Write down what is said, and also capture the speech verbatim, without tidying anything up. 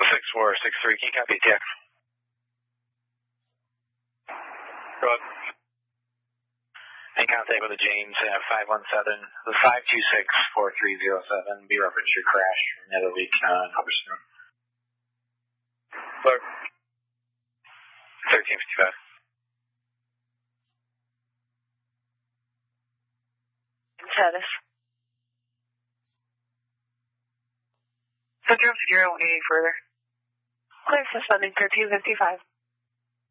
six four six three, can you copy T X? Go ahead. In contact with the James at five one seven, five two six four three zero seven. Be reference your crash from the other week on uh, Hubbardston. Clark. thirteen fifty-five. Status. Central Secure, won't need any further. Clear suspending thirteen fifty-five.